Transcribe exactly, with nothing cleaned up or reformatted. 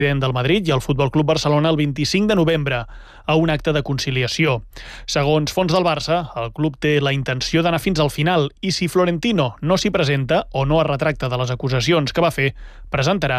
del Madrid i el Futbol Club Barcelona el vint-i-cinc de novembre a un acte de conciliació. Segons fonts del Barça, el club té la intenció d'anar fins al final i si Florentino no s'hi presenta o no es retracta de les acusacions que va fer, presentarà